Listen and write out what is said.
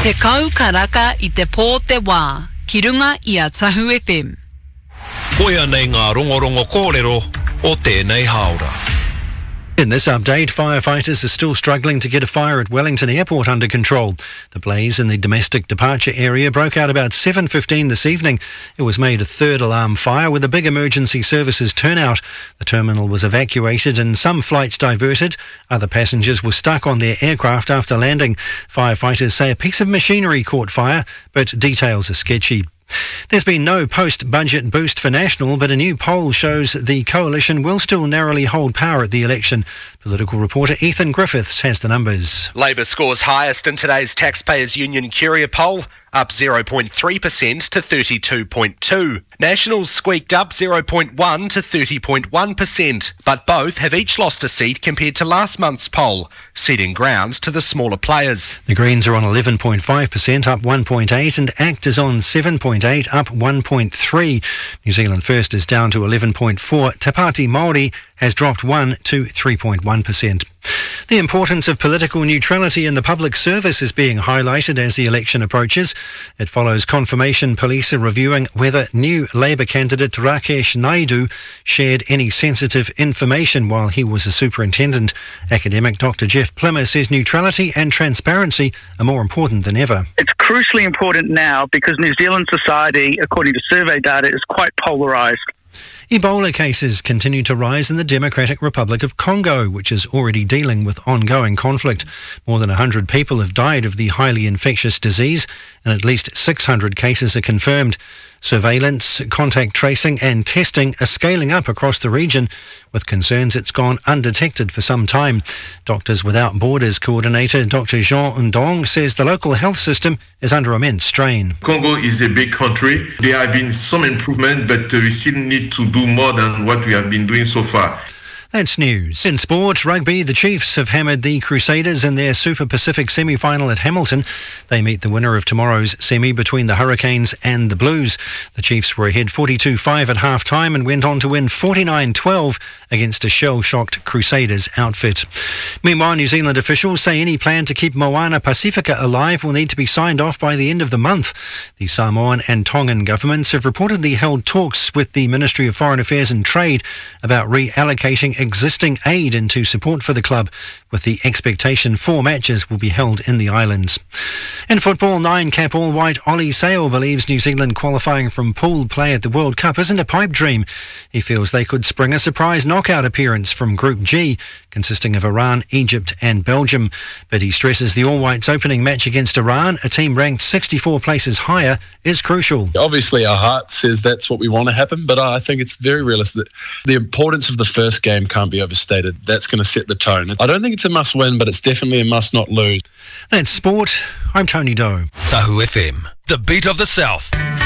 Te kau karaka I te pō te wā, ki runga I a Tahu FM. Koia nei ngā rongorongo kōrero o tēnei haora. In this update, firefighters are still struggling to get a fire at Wellington Airport under control. The blaze in the domestic departure area broke out about 7:15 this evening. It was made a third alarm fire with a big emergency services turnout. The terminal was evacuated and some flights diverted. Other passengers were stuck on their aircraft after landing. Firefighters say a piece of machinery caught fire, but details are sketchy. There's been no post-budget boost for National, but a new poll shows the coalition will still narrowly hold power at the election. Political reporter Ethan Griffiths has the numbers. Labor scores highest in today's Taxpayers Union Curia poll, up 0.3% to 32.2. Nationals squeaked up 0.1 to 30.1%, but both have each lost a seat compared to last month's poll, ceding ground to the smaller players. The Greens are on 11.5%, up 1.8, and ACT is on 7.8, up 1.3. New Zealand First is down to 11.4. Te Pāti Māori has dropped 1 to 3.1%. The importance of political neutrality in the public service is being highlighted as the election approaches. It follows confirmation police are reviewing whether new Labour candidate Rakesh Naidu shared any sensitive information while he was a superintendent. Academic Dr Jeff Plimmer says neutrality and transparency are more important than ever. It's crucially important now because New Zealand society, according to survey data, is quite polarised. Ebola cases continue to rise in the Democratic Republic of Congo, which is already dealing with ongoing conflict. More than 100 people have died of the highly infectious disease, and at least 600 cases are confirmed. Surveillance, contact tracing and testing are scaling up across the region, with concerns it's gone undetected for some time. Doctors Without Borders coordinator Dr Jean Ndong says the local health system is under immense strain. Congo is a big country. There have been some improvement, but we still need to do more than what we have been doing so far. That's news. In sport, rugby, the Chiefs have hammered the Crusaders in their Super Pacific semi-final at Hamilton. They meet the winner of tomorrow's semi between the Hurricanes and the Blues. The Chiefs were ahead 42-5 at half-time and went on to win 49-12 against a shell-shocked Crusaders outfit. Meanwhile, New Zealand officials say any plan to keep Moana Pacifica alive will need to be signed off by the end of the month. The Samoan and Tongan governments have reportedly held talks with the Ministry of Foreign Affairs and Trade about reallocating existing aid into support for the club, with the expectation 4 matches will be held in the islands. In football, 9-cap all-white Ollie Sale believes New Zealand qualifying from pooled play at the World Cup isn't a pipe dream. He feels they could spring a surprise knockout appearance from Group G, consisting of Iran, Egypt and Belgium. But he stresses the all-whites opening match against Iran, a team ranked 64 places higher, is crucial. Obviously our heart says that's what we want to happen, but I think it's very realistic. The importance of the first game can't be overstated. That's going to set the tone. I don't think it's a must-win, but it's definitely a must-not-lose. That's sport. I'm Tony Doe. Tahu FM, the beat of the South.